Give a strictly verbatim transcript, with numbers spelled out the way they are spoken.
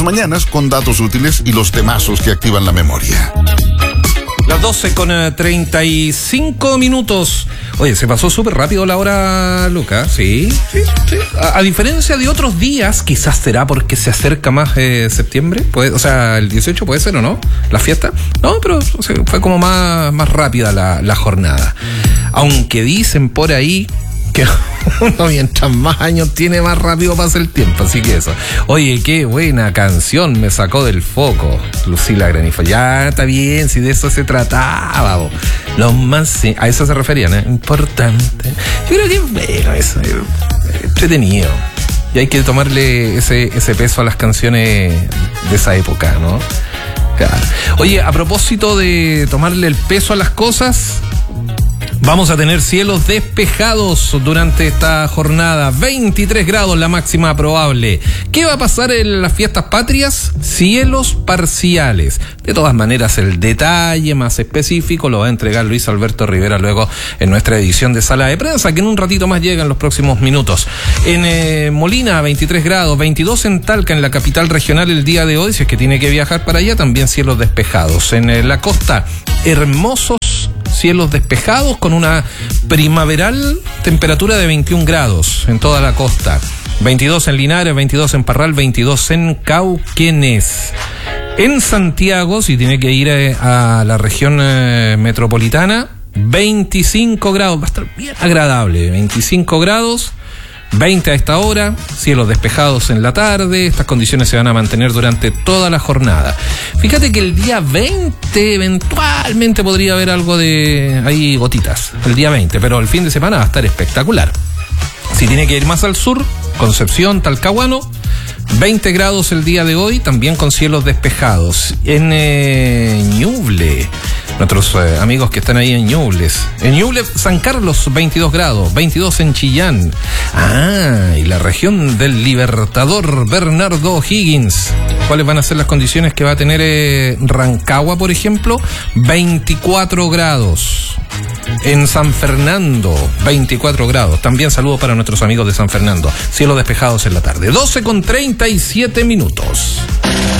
mañanas con datos útiles y los temazos que activan la memoria. Las doce con treinta y cinco minutos. Oye, se pasó súper rápido la hora, Luca. Sí, sí, sí. A, a diferencia de otros días, quizás será porque se acerca más eh, septiembre. Puede, o sea, el dieciocho puede ser, ¿o no? La fiesta. No, pero o sea, fue como más, más rápida la, la jornada. Aunque dicen por ahí que uno mientras más años tiene, más rápido pasa el tiempo, así que eso. Oye, qué buena canción me sacó del foco Lucila Granizo. Ya, está bien, si de eso se trataba, bo. Lo más, a eso se referían, ¿eh? Importante. Yo creo que bueno, eso es entretenido. Y hay que tomarle ese, ese peso a las canciones de esa época, ¿no? Claro. Oye, a propósito de tomarle el peso a las cosas, vamos a tener cielos despejados durante esta jornada. veintitrés grados la máxima probable. ¿Qué va a pasar en las fiestas patrias? Cielos parciales. De todas maneras, el detalle más específico lo va a entregar Luis Alberto Rivera luego en nuestra edición de Sala de Prensa, que en un ratito más llega en los próximos minutos. En eh, Molina, veintitrés grados, veintidós en Talca, en la capital regional el día de hoy. Si es que tiene que viajar para allá, también cielos despejados. En eh, la costa, hermosos cielos despejados con una primaveral temperatura de veintiún grados en toda la costa. veintidós en Linares, veintidós en Parral, veintidós en Cauquenes. En Santiago, si tiene que ir a la región eh, metropolitana, veinticinco grados, va a estar bien agradable, veinticinco grados. veinte a esta hora, cielos despejados en la tarde. Estas condiciones se van a mantener durante toda la jornada. Fíjate que el día veinte eventualmente podría haber algo de ahí gotitas, el día veinte, pero el fin de semana va a estar espectacular. Si tiene que ir más al sur, Concepción, Talcahuano, veinte grados el día de hoy, también con cielos despejados. En eh, Ñuble, nuestros eh, amigos que están ahí en Ñubles. En Ñuble, San Carlos, veintidós grados, veintidós en Chillán. Ah, y la región del Libertador, Bernardo O'Higgins. ¿Cuáles van a ser las condiciones que va a tener eh, Rancagua, por ejemplo? veinticuatro grados. En San Fernando, veinticuatro grados. También saludos para nuestros amigos de San Fernando. Cielos despejados en la tarde. doce con treinta y siete minutos.